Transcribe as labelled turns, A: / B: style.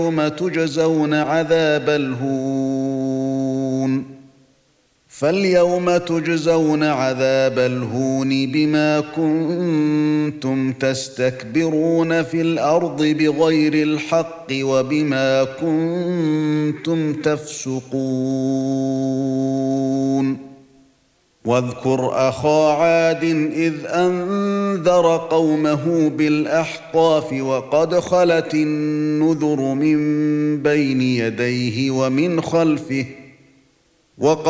A: تجزون عذاب الهون فاليوم تجزون عذاب الهون بما كنتم تستكبرون في الأرض بغير الحق وبما كنتم تفسقون واذكر أخا عاد إذ أنذر قومه بالأحقاف وقد خلت النذر من بين يديه ومن خلفه